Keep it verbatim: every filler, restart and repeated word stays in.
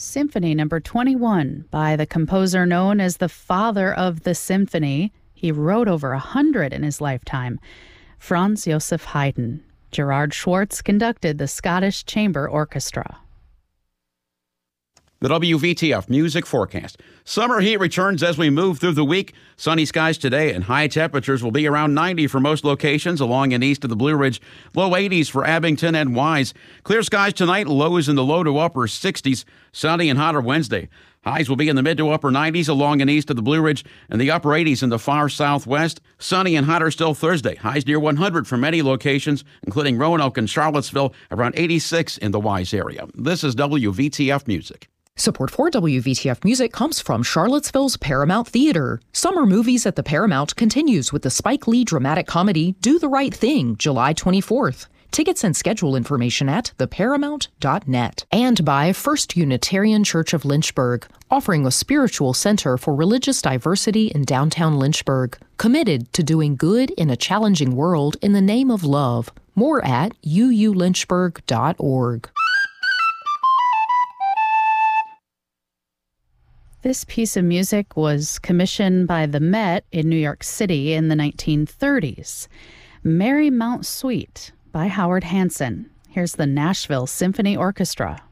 Symphony number twenty-one by the composer known as the father of the symphony. He wrote over a hundred in his lifetime. Franz Joseph Haydn. Gerard Schwartz conducted the Scottish Chamber Orchestra. The W V T F Music Forecast. Summer heat returns as we move through the week. Sunny skies today and high temperatures will be around ninety for most locations along and east of the Blue Ridge. Low eighties for Abington and Wise. Clear skies tonight, lows in the low to upper sixties. Sunny and hotter Wednesday. Highs will be in the mid to upper nineties along and east of the Blue Ridge and the upper eighties in the far southwest. Sunny and hotter still Thursday. Highs near one hundred for many locations, including Roanoke and Charlottesville, around eighty-six in the Wise area. This is W V T F Music. Support for W V T F Music comes from Charlottesville's Paramount Theater. Summer movies at the Paramount continues with the Spike Lee dramatic comedy Do the Right Thing, July twenty-fourth. Tickets and schedule information at the paramount dot net. And by First Unitarian Church of Lynchburg, offering a spiritual center for religious diversity in downtown Lynchburg, committed to doing good in a challenging world in the name of love. More at u u lynchburg dot org. This piece of music was commissioned by the Met in New York City in the nineteen thirties. Marymount Suite by Howard Hanson. Here's the Nashville Symphony Orchestra.